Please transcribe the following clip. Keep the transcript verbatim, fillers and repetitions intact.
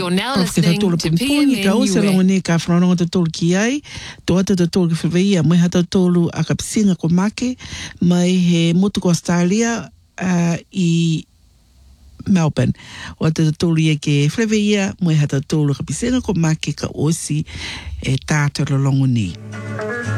You're now listening to P M N U E. Ka ni ka whanonga te tolu ki ai, toa te tolu ki whiweia, mai hata tolu a ka pisinga ko make, mai he motu ko Australia uh, i Melbourne. O te tolu e ke whiweia, mai hata tolu ka pisinga ko make ka osi e tātara longo ni.